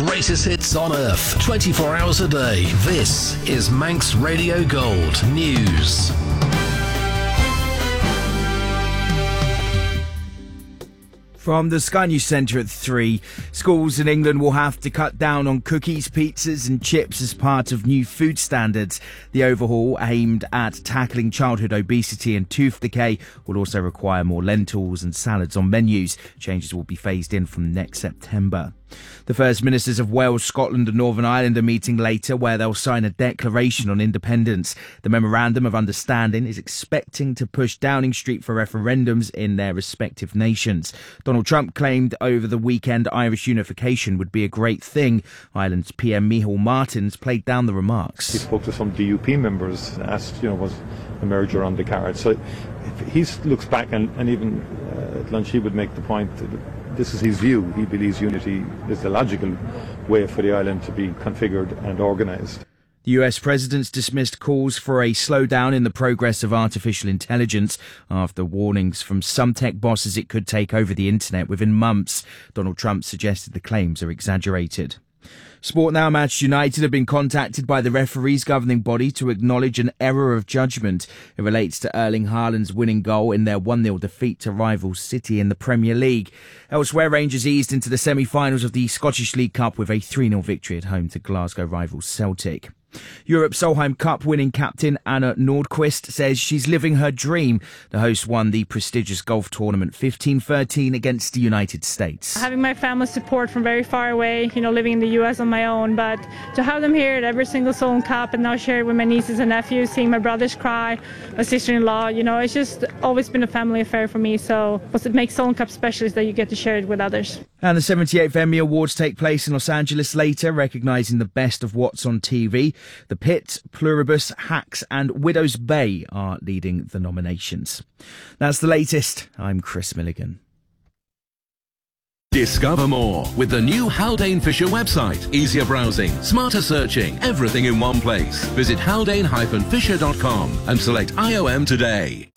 greatest hits on earth, 24 hours a day. This is Manx Radio Gold News. From the Sky News Centre at 3, schools in England will have to cut down on cookies, pizzas and chips as part of new food standards. The overhaul, aimed at tackling childhood obesity and tooth decay, will also require more lentils and salads on menus. Changes will be phased in from next September. The First Ministers of Wales, Scotland and Northern Ireland are meeting later, where they'll sign a declaration on independence. The Memorandum of Understanding is expecting to push Downing Street for referendums in their respective nations. Donald Trump claimed over the weekend Irish unification would be a great thing. Ireland's PM Micheál Martins played down the remarks. He spoke to some DUP members, asked, was the merger on the card. So if he looks back and even at lunch he would make the point that this is his view. He believes unity is the logical way for the island to be configured and organised. The US president's dismissed calls for a slowdown in the progress of artificial intelligence after warnings from some tech bosses it could take over the internet within months. Donald Trump suggested the claims are exaggerated. Sport now. Manchester United have been contacted by the referees governing body to acknowledge an error of judgment. It relates to Erling Haaland's winning goal in their 1-0 defeat to rival City in the Premier League. Elsewhere, Rangers eased into the semi-finals of the Scottish League Cup with a 3-0 victory at home to Glasgow rivals Celtic. Europe Solheim Cup winning captain Anna Nordqvist says she's living her dream. The host won the prestigious golf tournament 15-13 against the United States. Having my family support from very far away, living in the US on my own, but to have them here at every single Solheim Cup and now share it with my nieces and nephews, seeing my brothers cry, my sister-in-law, it's just always been a family affair for me. So what makes Solheim Cup special is that you get to share it with others. And the 78th Emmy Awards take place in Los Angeles later, recognising the best of what's on TV. The Pit, Pluribus, Hacks and Widow's Bay are leading the nominations. That's the latest. I'm Chris Milligan. Discover more with the new Haldane Fisher website. Easier browsing, smarter searching, everything in one place. Visit haldane-fisher.com and select IOM today.